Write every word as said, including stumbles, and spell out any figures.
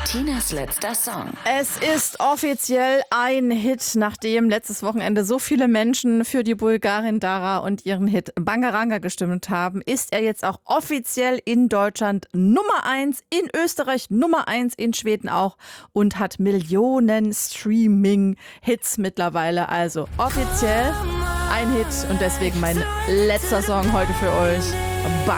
Tinas letzter Song. Es ist offiziell ein Hit, nachdem letztes Wochenende so viele Menschen für die Bulgarin Dara und ihren Hit Bangaranga gestimmt haben, ist er jetzt auch offiziell in Deutschland Nummer eins, in Österreich Nummer eins, in Schweden auch und hat Millionen Streaming-Hits mittlerweile. Also offiziell ein Hit und deswegen mein letzter Song heute für euch.